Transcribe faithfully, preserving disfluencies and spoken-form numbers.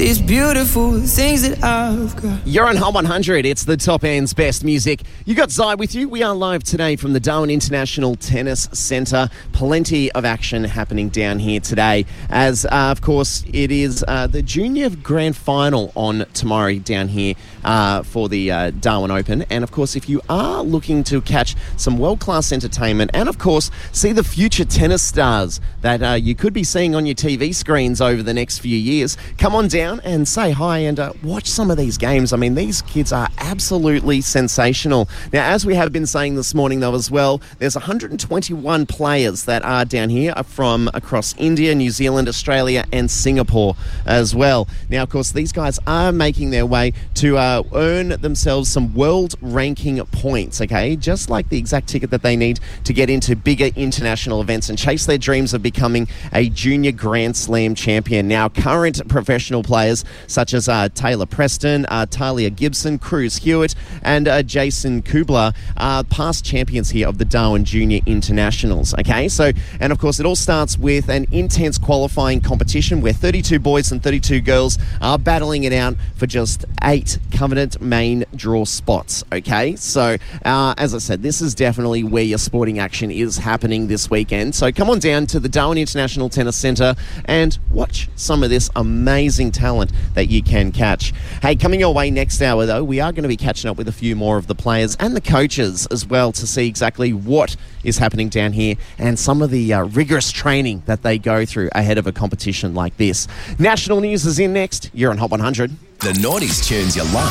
these beautiful things that I've got. You're on Hot one hundred. It's the top end's best music. You got Zai with you. We are live today from the Darwin International Tennis Centre. Plenty of action happening down here today. As, uh, of course, it is uh, the Junior Grand Final on tomorrow down here uh, for the uh, Darwin Open. And, of course, if you are looking to catch some world-class entertainment and, of course, see the future tennis stars that uh, you could be seeing on your T V screens over the next few years, come on down and say hi and uh, watch some of these games. I mean, these kids are absolutely sensational. Now, as we have been saying this morning, though, as well, there's one hundred twenty-one players that are down here from across India, New Zealand, Australia, and Singapore as well. Now, of course, these guys are making their way to uh, earn themselves some world ranking points, okay? Just like the exact ticket that they need to get into bigger international events and chase their dreams of becoming a junior Grand Slam champion. Now, current professional players such as uh, Taylor Preston, uh, Talia Gibson, Cruz Hewitt, and uh, Jason Kubler are past champions here of the Darwin Junior Internationals, okay? So, and of course, it all starts with an intense qualifying competition where thirty-two boys and thirty-two girls are battling it out for just eight Covenant main draw spots, okay? So, uh, as I said, this is definitely where your sporting action is happening this weekend. So come on down to the Darwin International Tennis Centre and watch some of this amazing talent that you can catch. Hey, coming your way next hour, though, we are going to be catching up with a few more of the players and the coaches as well to see exactly what is happening down here and some of the uh, rigorous training that they go through ahead of a competition like this. National news is in next. You're on Hot one hundred. The noughties tunes you love.